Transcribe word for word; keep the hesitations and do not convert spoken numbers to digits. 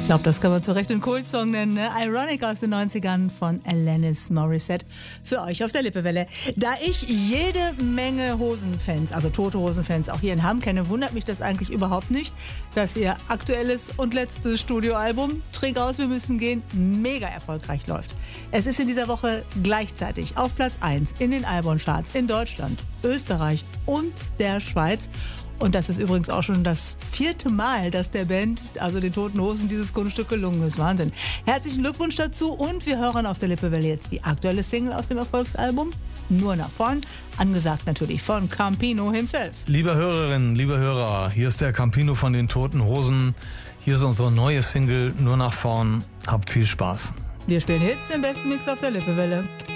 Ich glaube, das kann man zu Recht einen Kultsong nennen. Ne? Ironic aus den neunzigern von Alanis Morissette. Für euch auf der Lippewelle. Da ich jede Menge Hosenfans, also Tote Hosenfans, auch hier in Hamm kenne, wundert mich das eigentlich überhaupt nicht, dass ihr aktuelles und letztes Studioalbum Trink aus, wir müssen gehen mega erfolgreich läuft. Es ist in dieser Woche gleichzeitig auf Platz eins in den Albumcharts in Deutschland, Österreich und der Schweiz. Und das ist übrigens auch schon das vierte Mal, dass der Band, also den Toten Hosen, dieses Kunststück gelungen ist. Wahnsinn. Herzlichen Glückwunsch dazu und wir hören auf der Lippewelle jetzt die aktuelle Single aus dem Erfolgsalbum Nur nach vorn, angesagt natürlich von Campino himself. Liebe Hörerinnen, liebe Hörer, hier ist der Campino von den Toten Hosen. Hier ist unsere neue Single Nur nach vorn. Habt viel Spaß. Wir spielen Hits, den besten Mix auf der Lippewelle.